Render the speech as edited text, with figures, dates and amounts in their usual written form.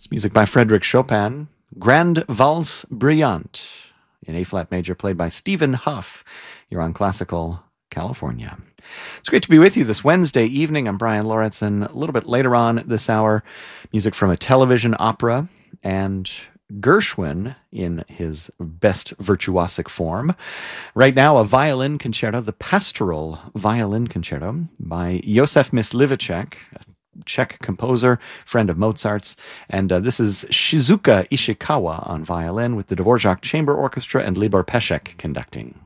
It's music by Frédéric Chopin, Grande Valse Brillante in A-flat major, played by Stephen Huff. You're on Classical California. It's great to be with you this Wednesday evening. I'm Brian Lauritsen. A little bit later on this hour, music from a television opera and Gershwin in his best virtuosic form. Right now, a violin concerto, the Pastoral Violin Concerto by Josef Mysliveček, a Czech composer, friend of Mozart's. And this is Shizuka Ishikawa on violin with the Dvorak Chamber Orchestra and Libor Pešek conducting.